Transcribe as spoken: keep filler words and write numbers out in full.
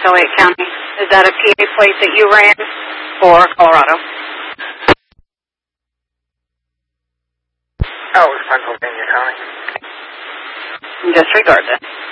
Elliott County. Is that a P A plate that you ran for Colorado? Oh, it was Pennsylvania County. Disregard this.